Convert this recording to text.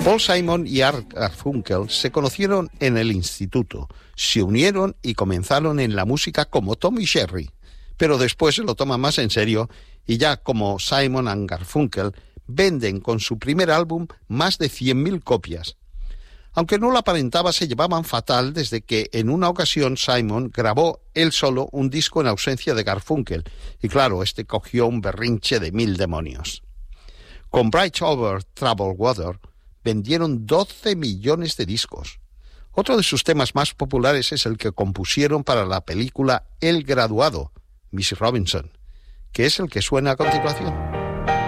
Paul Simon y Art Garfunkel se conocieron en el instituto, se unieron y comenzaron en la música como Tom y Jerry, pero después se lo toman más en serio y ya como Simon and Garfunkel venden con su primer álbum más de 100.000 copias. Aunque no lo aparentaba, se llevaban fatal desde que en una ocasión Simon grabó él solo un disco en ausencia de Garfunkel, y claro, este cogió un berrinche de 1000 demonios. Con Bridge Over Troubled Water vendieron 12 millones de discos. Otro de sus temas más populares es el que compusieron para la película El Graduado, Miss Robinson, que es el que suena a continuación.